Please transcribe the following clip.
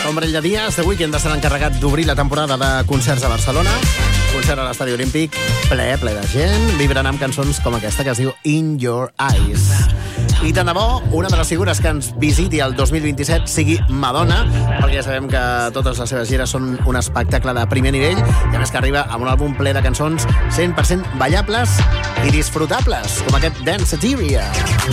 un parell de dies, The Weeknd estarà encarregat d'obrir la temporada de concerts a Barcelona. Concert a l'Estadi Olímpic, ple de gent, vibrant amb cançons com aquesta que es diu In Your Eyes. I tant de bo, una de les figures que ens visiti el 2027 sigui Madonna, perquè ja sabem que totes les seves gires són un espectacle de primer nivell, i a més que arriba amb un àlbum ple de cançons 100% ballables i disfrutables, com aquest Danceteria.